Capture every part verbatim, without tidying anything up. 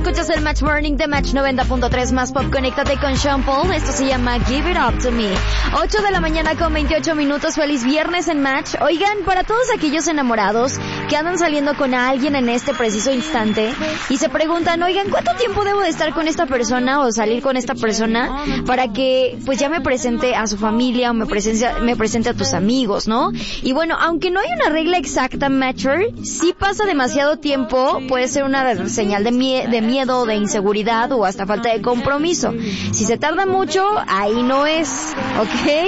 Escuchas el Match Morning de Match noventa punto tres más Pop. Conéctate con Sean Paul. Esto se llama Give It Up To Me. ocho de la mañana con veintiocho minutos. Feliz viernes en Match. Oigan, para todos aquellos enamorados que andan saliendo con alguien en este preciso instante y se preguntan, oigan, ¿cuánto tiempo debo de estar con esta persona o salir con esta persona para que pues ya me presente a su familia o me presente, me presente a tus amigos, ¿no? Y bueno, aunque no hay una regla exacta, Matcher, si pasa demasiado tiempo, puede ser una señal de, mie- de miedo, de inseguridad o hasta falta de compromiso. Si se tarda mucho, ahí no es, ¿ok?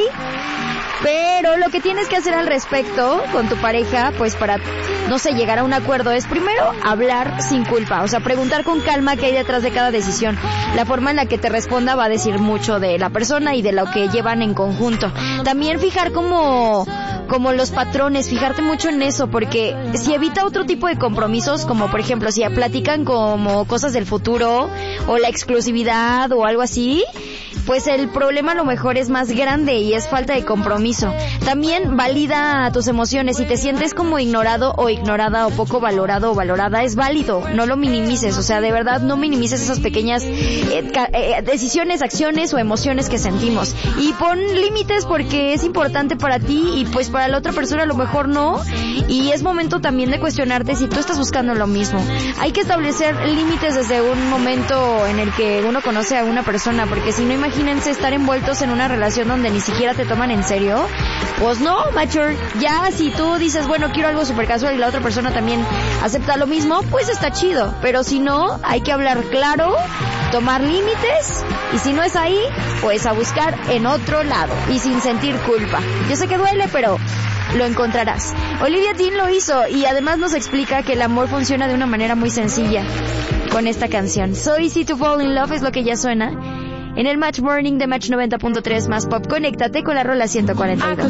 Pero lo que tienes que hacer al respecto con tu pareja, pues para, no sé, llegar a un acuerdo, es primero hablar sin culpa, o sea, preguntar con calma qué hay detrás de cada decisión. La forma en la que te responda va a decir mucho de la persona y de lo que llevan en conjunto. También fijar como, como los patrones, fijarte mucho en eso, porque si evita otro tipo de compromisos, como por ejemplo, si platican como cosas del futuro, o la exclusividad, o algo así, pues el problema a lo mejor es más grande y es falta de compromiso. También valida tus emociones. Si te sientes como ignorado o ignorada o poco valorado o valorada, es válido. No lo minimices. O sea, de verdad, no minimices esas pequeñas eh, ca- eh, decisiones, acciones o emociones que sentimos. Y pon límites porque es importante para ti y pues para la otra persona a lo mejor no. Y es momento también de cuestionarte si tú estás buscando lo mismo. Hay que establecer límites desde un momento en el que uno conoce a una persona, porque si no, imagínense estar envueltos en una relación donde ni siquiera te toman en serio. Pues no, mature, ya si tú dices, bueno, quiero algo super casual y la otra persona también acepta lo mismo, pues está chido. Pero si no, hay que hablar claro, tomar límites, y si no es ahí, pues a buscar en otro lado y sin sentir culpa. Yo sé que duele, pero lo encontrarás. Olivia Dean lo hizo y además nos explica que el amor funciona de una manera muy sencilla con esta canción. So Easy to Fall in Love es lo que ya suena en el Match Morning de Match noventa punto tres más Pop. Conéctate con la rola ciento cuarenta y dos.